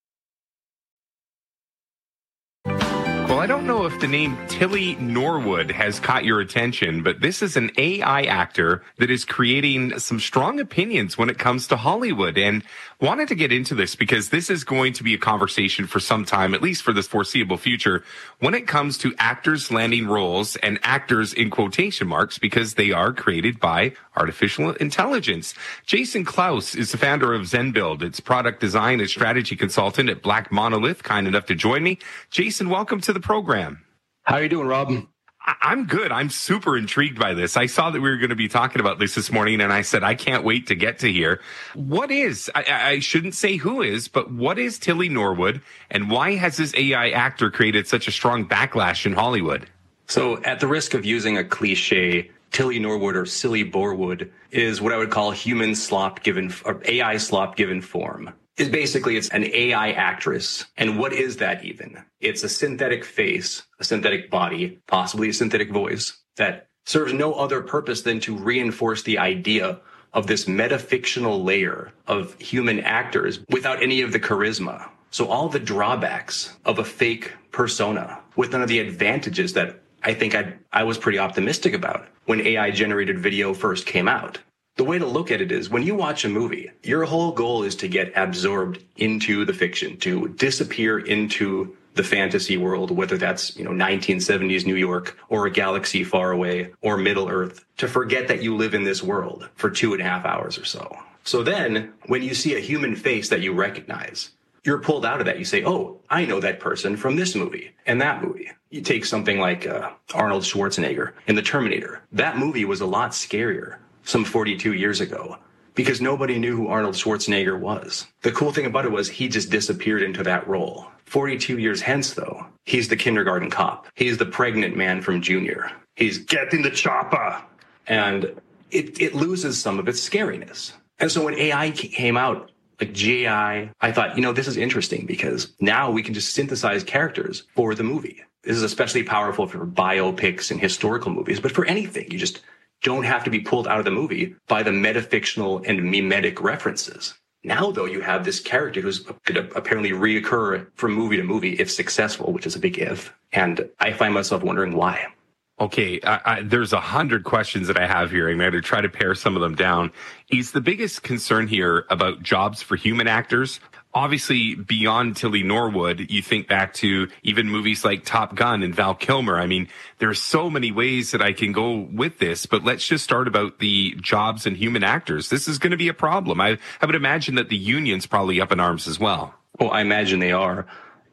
Well, I don't know if the name Tilly Norwood has caught your attention, but this is an AI actor that is creating some strong opinions when it comes to Hollywood, and wanted to get into this because this is going to be a conversation for some time, at least for this foreseeable future, when it comes to actors landing roles, and actors in quotation marks because they are created by artificial intelligence. Jason Klaus is the founder of ZenBuild. It's product design and strategy consultant at Black Monolith, kind enough to join me. Jason, welcome to the program. How are you doing, Rob? I'm good. I'm super intrigued by this. I saw that we were going to be talking about this morning, and I said, I can't wait to get to here. What is, I shouldn't say who is, but what is Tilly Norwood, and why has this AI actor created such a strong backlash in Hollywood? So at the risk of using a cliche, Tilly Norwood or Silly Borwood is what I would call human slop given, or AI slop given form. It's an AI actress. And what is that even? It's a synthetic face, a synthetic body, possibly a synthetic voice that serves no other purpose than to reinforce the idea of this metafictional layer of human actors without any of the charisma. So all the drawbacks of a fake persona with none of the advantages that I think I was pretty optimistic about when AI generated video first came out. The way to look at it is when you watch a movie, your whole goal is to get absorbed into the fiction, to disappear into the fantasy world, whether that's, 1970s New York or a galaxy far away or Middle Earth, to forget that you live in this world for 2.5 hours or so. So then when you see a human face that you recognize, you're pulled out of that. You say, oh, I know that person from this movie and that movie. You take something like Arnold Schwarzenegger in The Terminator. That movie was a lot scarier some 42 years ago, because nobody knew who Arnold Schwarzenegger was. The cool thing about it was he just disappeared into that role. 42 years hence, though, he's the kindergarten cop. He's the pregnant man from Junior. He's getting the chopper. And it loses some of its scariness. And so when AI came out, like GAI, I thought, this is interesting because now we can just synthesize characters for the movie. This is especially powerful for biopics and historical movies, but for anything, you just don't have to be pulled out of the movie by the metafictional and mimetic references. Now, though, you have this character who's going to apparently reoccur from movie to movie if successful, which is a big if. And I find myself wondering why. Okay, there's 100 questions that I have here. I'm going to try to pare some of them down. Is the biggest concern here about jobs for human actors? Obviously, beyond Tilly Norwood, you think back to even movies like Top Gun and Val Kilmer. I mean, there's so many ways that I can go with this, but let's just start about the jobs and human actors. This is going to be a problem. I would imagine that the union's probably up in arms as well. Well, I imagine they are.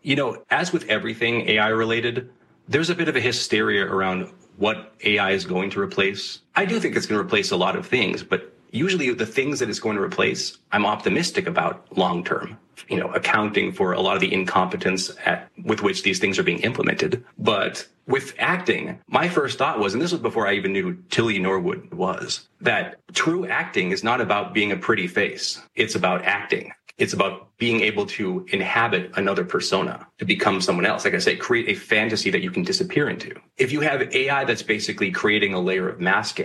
As with everything AI related, there's a bit of a hysteria around what AI is going to replace. I do think it's going to replace a lot of things, but usually the things that it's going to replace, I'm optimistic about long term, accounting for a lot of the incompetence with which these things are being implemented. But with acting, my first thought was, and this was before I even knew who Tilly Norwood was, that true acting is not about being a pretty face. It's about acting. It's about being able to inhabit another persona, to become someone else. Like I say, create a fantasy that you can disappear into. If you have AI that's basically creating a layer of masking,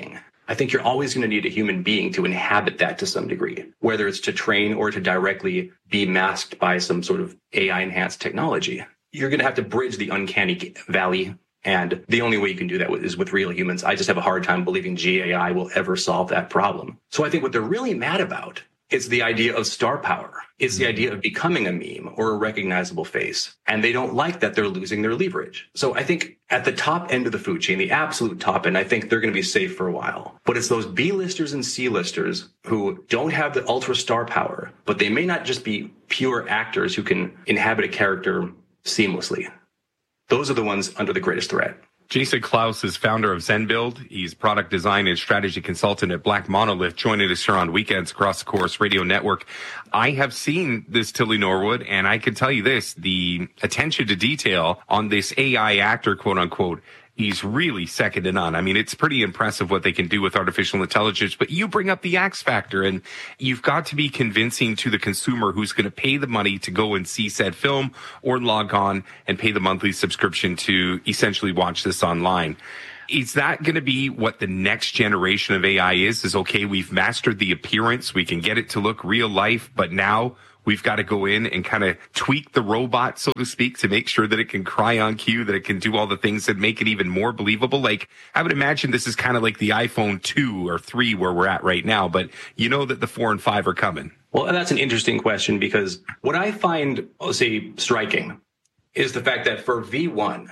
I think you're always going to need a human being to inhabit that to some degree, whether it's to train or to directly be masked by some sort of AI-enhanced technology. You're going to have to bridge the uncanny valley, and the only way you can do that is with real humans. I just have a hard time believing GAI will ever solve that problem. So I think what they're really mad about is the idea of star power. It's the idea of becoming a meme or a recognizable face. And they don't like that they're losing their leverage. So I think at the top end of the food chain, the absolute top end, I think they're going to be safe for a while. But it's those B-listers and C-listers who don't have the ultra star power, but they may not just be pure actors who can inhabit a character seamlessly. Those are the ones under the greatest threat. Jason Klaus is founder of ZenBuild. He's product design and strategy consultant at Black Monolith, joining us here on weekends across the Chorus Radio Network. I have seen this Tilly Norwood, and I can tell you this, the attention to detail on this AI actor, quote unquote, he's really second to none. I mean, it's pretty impressive what they can do with artificial intelligence, but you bring up the X factor, and you've got to be convincing to the consumer who's going to pay the money to go and see said film or log on and pay the monthly subscription to essentially watch this online. Is that going to be what the next generation of AI is okay, we've mastered the appearance, we can get it to look real life, but now we've got to go in and kind of tweak the robot, so to speak, to make sure that it can cry on cue, that it can do all the things that make it even more believable. Like, I would imagine this is kind of like the iPhone 2 or 3 where we're at right now, but you know that the 4 and 5 are coming. Well, that's an interesting question, because what I find, I'll say, striking is the fact that for V1,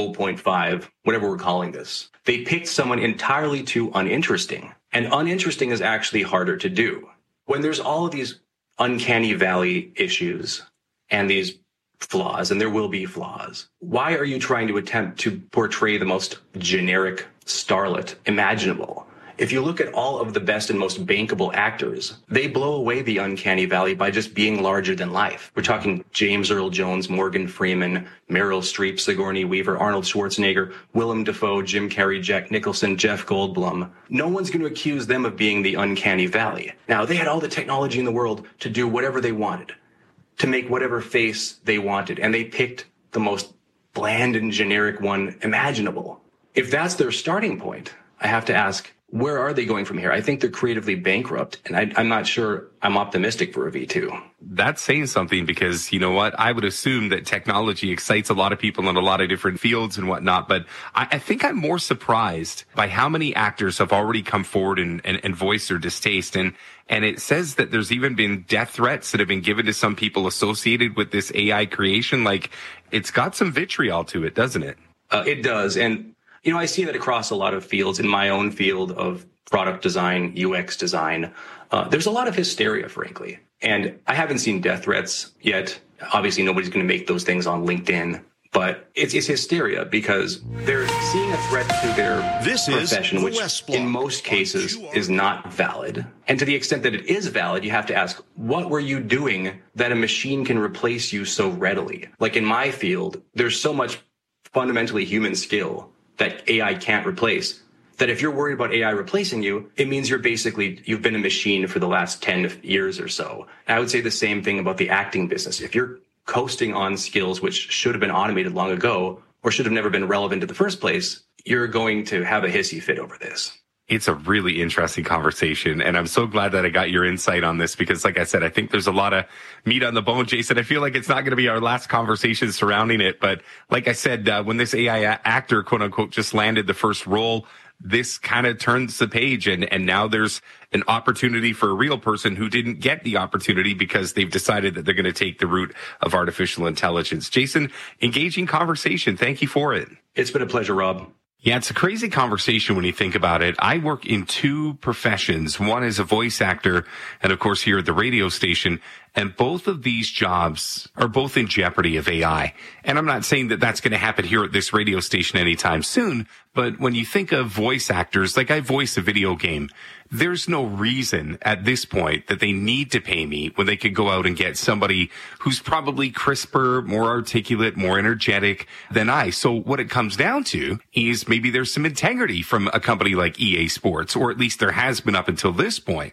V0.5, whatever we're calling this, they picked someone entirely too uninteresting. And uninteresting is actually harder to do. When there's all of these uncanny valley issues and these flaws, and there will be flaws, why are you trying to attempt to portray the most generic starlet imaginable? If you look at all of the best and most bankable actors, they blow away the uncanny valley by just being larger than life. We're talking James Earl Jones, Morgan Freeman, Meryl Streep, Sigourney Weaver, Arnold Schwarzenegger, Willem Dafoe, Jim Carrey, Jack Nicholson, Jeff Goldblum. No one's going to accuse them of being the uncanny valley. Now, they had all the technology in the world to do whatever they wanted, to make whatever face they wanted, and they picked the most bland and generic one imaginable. If that's their starting point, I have to ask, where are they going from here? I think they're creatively bankrupt, and I'm not sure I'm optimistic for a V2. That's saying something, because you know what? I would assume that technology excites a lot of people in a lot of different fields and whatnot, but I think I'm more surprised by how many actors have already come forward and voiced their distaste. And it says that there's even been death threats that have been given to some people associated with this AI creation. Like, it's got some vitriol to it, doesn't it? It does. And you know, I see that across a lot of fields. In my own field of product design, UX design, there's a lot of hysteria, frankly. And I haven't seen death threats yet. Obviously, nobody's going to make those things on LinkedIn. But it's hysteria because they're seeing a threat to their profession, which in most cases is not valid. And to the extent that it is valid, you have to ask, what were you doing that a machine can replace you so readily? Like in my field, there's so much fundamentally human skill that AI can't replace, that if you're worried about AI replacing you, it means you've been a machine for the last 10 years or so. And I would say the same thing about the acting business. If you're coasting on skills which should have been automated long ago or should have never been relevant in the first place, you're going to have a hissy fit over this. It's a really interesting conversation, and I'm so glad that I got your insight on this because, like I said, I think there's a lot of meat on the bone, Jason. I feel like it's not going to be our last conversation surrounding it, but like I said, when this AI actor, quote unquote, just landed the first role, this kind of turns the page, and now there's an opportunity for a real person who didn't get the opportunity because they've decided that they're going to take the route of artificial intelligence. Jason, engaging conversation. Thank you for it. It's been a pleasure, Rob. Yeah, it's a crazy conversation when you think about it. I work in two professions. One is a voice actor, and of course here at the radio station. And both of these jobs are both in jeopardy of AI. And I'm not saying that that's going to happen here at this radio station anytime soon. But when you think of voice actors, like I voice a video game, there's no reason at this point that they need to pay me when they could go out and get somebody who's probably crisper, more articulate, more energetic than I. So what it comes down to is maybe there's some integrity from a company like EA Sports, or at least there has been up until this point.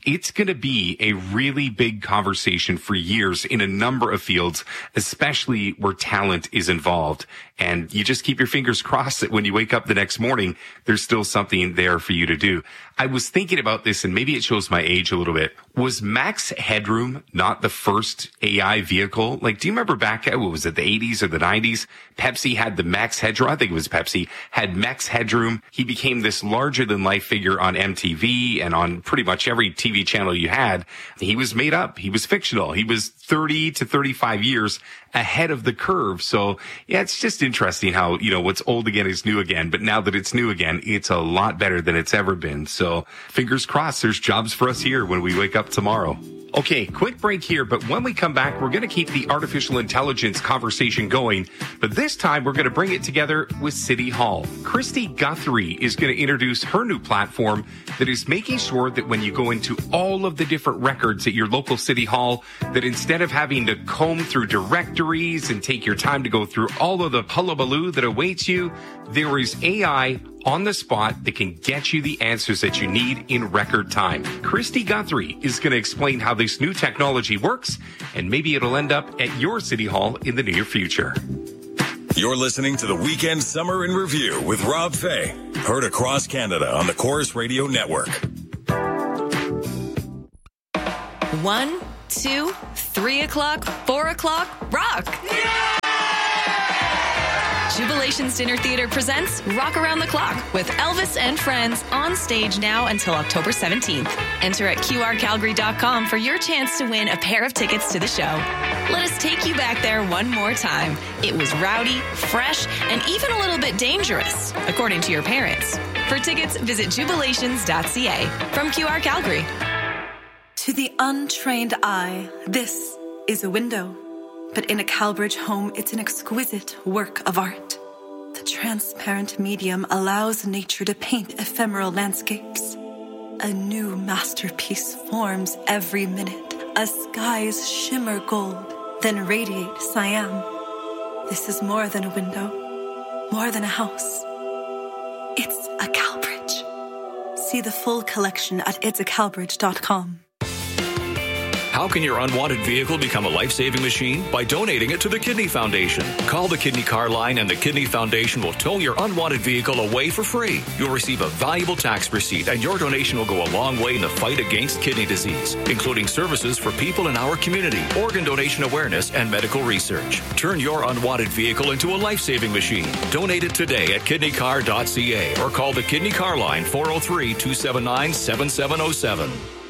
it's going to be a really big conversation for years in a number of fields, especially where talent is involved. And you just keep your fingers crossed that when you wake up the next morning, there's still something there for you to do. I was thinking about this, and maybe it shows my age a little bit. Was Max Headroom not the first AI vehicle? Like, do you remember back at, what was it, the 80s or the 90s? Pepsi had the Max Headroom. I think it was Pepsi, had Max Headroom. He became this larger-than-life figure on MTV and on pretty much every TV channel you had. He was made up. He was fictional. He was 30 to 35 years ahead of the curve. So, yeah, it's just interesting how, what's old again is new again. But now that it's new again, it's a lot better than it's ever been. So, fingers crossed, there's jobs for us here when we wake up tomorrow. Okay, quick break here, but when we come back, we're going to keep the artificial intelligence conversation going, but this time we're going to bring it together with City Hall. Christy Guthrie is going to introduce her new platform that is making sure that when you go into all of the different records at your local City Hall, that instead of having to comb through directories and take your time to go through all of the hullabaloo that awaits you, there is AI on the spot that can get you the answers that you need in record time. Christy Guthrie is going to explain how this new technology works, and maybe it'll end up at your City Hall in the near future. You're listening to the Weekend Summer in Review with Rob Fay. Heard across Canada on the Corus Radio Network. 1, 2, 3 o'clock, 4 o'clock, rock! Yeah! Jubilations Dinner Theater presents Rock Around the Clock with Elvis and Friends on stage now until October 17th. Enter at qrcalgary.com for your chance to win a pair of tickets to the show. Let us take you back there one more time. It was rowdy, fresh, and even a little bit dangerous, according to your parents. For tickets, visit jubilations.ca. From QR Calgary. To the untrained eye, this is a window. But in a Calbridge home, it's an exquisite work of art. The transparent medium allows nature to paint ephemeral landscapes. A new masterpiece forms every minute. As skies shimmer gold, then radiate cyan. This is more than a window, more than a house. It's a Calbridge. See the full collection at itsacalbridge.com. How can your unwanted vehicle become a life-saving machine? By donating it to the Kidney Foundation. Call the Kidney Car Line and the Kidney Foundation will tow your unwanted vehicle away for free. You'll receive a valuable tax receipt and your donation will go a long way in the fight against kidney disease, including services for people in our community, organ donation awareness, and medical research. Turn your unwanted vehicle into a life-saving machine. Donate it today at kidneycar.ca or call the Kidney Car Line 403-279-7707.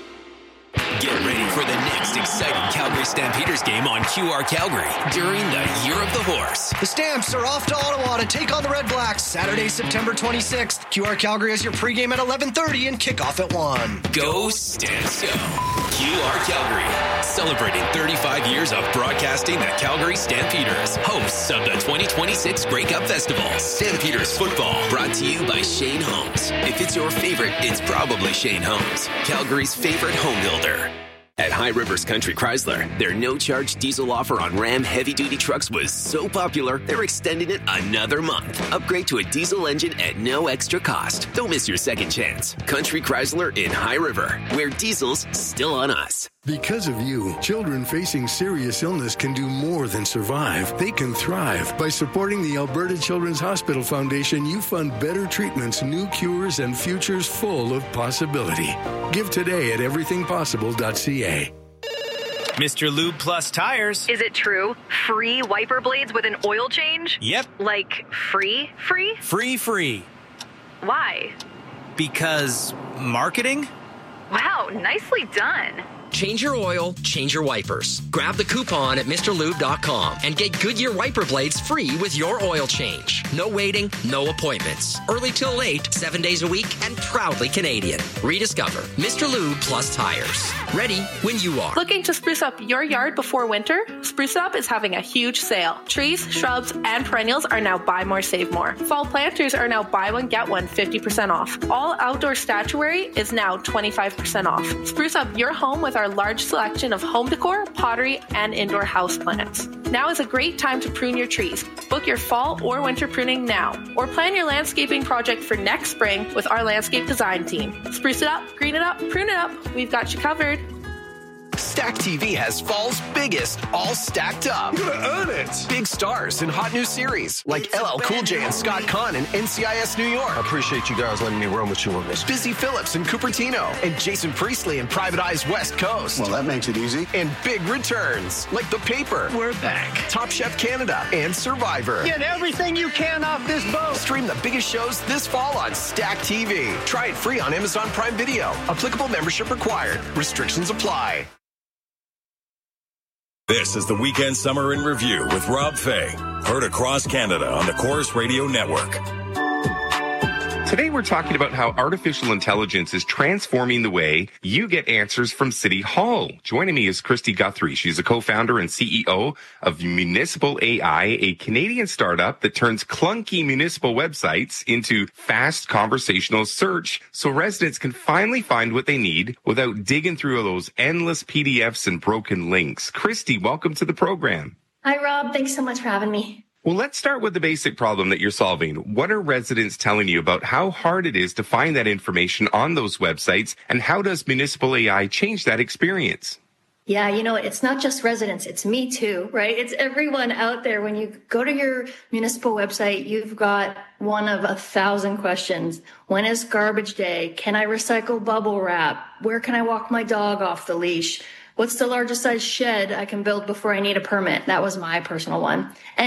Get ready for the next exciting Calgary Stampeders game on QR Calgary during the Year of the Horse. The Stamps are off to Ottawa to take on the Red Blacks Saturday, September 26th. QR Calgary has your pregame at 11:30 and kickoff at 1. Go Stamps, go. QR Calgary, celebrating 35 years of broadcasting the Calgary Stampeders, hosts of the 2026 Grey Cup Festival. Stampeders football, brought to you by Shane Homes. If it's your favorite, it's probably Shane Homes, Calgary's favorite home builder. At High Rivers Country Chrysler, their no-charge diesel offer on Ram heavy-duty trucks was so popular, they're extending it another month. Upgrade to a diesel engine at no extra cost. Don't miss your second chance. Country Chrysler in High River, where diesel's still on us. Because of you, children facing serious illness can do more than survive. They can thrive. By supporting the Alberta Children's Hospital Foundation, you fund better treatments, new cures, and futures full of possibility. Give today at everythingpossible.ca. Mr. Lube Plus Tires. Is it true? Free wiper blades with an oil change? Yep. Like free? Free. Why? Because marketing? Wow, nicely done. Change your oil, change your wipers. Grab the coupon at MrLube.com and get Goodyear wiper blades free with your oil change. No waiting, no appointments. Early till late, 7 days a week, and proudly Canadian. Rediscover Mr. Lube Plus Tires. Ready when you are. Looking to spruce up your yard before winter? Spruce Up is having a huge sale. Trees, shrubs, and perennials are now buy more, save more. Fall planters are now buy one, get one, 50% off. All outdoor statuary is now 25% off. Spruce up your home with our our large selection of home decor, pottery, and indoor houseplants. Now is a great time to prune your trees. Book your fall or winter pruning now, or plan your landscaping project for next spring with our landscape design team. Spruce it up, green it up, prune it up. We've got you covered. Stack TV has fall's biggest, all stacked up. You're gonna earn it. Big stars in hot new series like LL Cool J and Scott Conn in NCIS New York. I appreciate you guys letting me run with you on this. Busy Phillips in Cupertino and Jason Priestley in Private Eyes West Coast. Well, that makes it easy. And big returns like The Paper. We're back. Top Chef Canada and Survivor. Get everything you can off this boat. Stream the biggest shows this fall on Stack TV. Try it free on Amazon Prime Video. Applicable membership required. Restrictions apply. This is the Weekend Summer in Review with Rob Fay. Heard across Canada on the Corus Radio Network. Today we're talking about how artificial intelligence is transforming the way you get answers from City Hall. Joining me is Christy Guthrie. She's a co-founder and CEO of Municipal AI, a Canadian startup that turns clunky municipal websites into fast conversational search so residents can finally find what they need without digging through those endless PDFs and broken links. Christy, welcome to the program. Hi, Rob. Thanks so much for having me. Well, let's start with the basic problem that you're solving. What are residents telling you about how hard it is to find that information on those websites, and how does Municipal AI change that experience? Yeah, it's not just residents, it's me too, right? It's everyone out there. When you go to your municipal website, you've got one of 1,000 questions. When is garbage day? Can I recycle bubble wrap? Where can I walk my dog off the leash? What's the largest size shed I can build before I need a permit? That was my personal one. And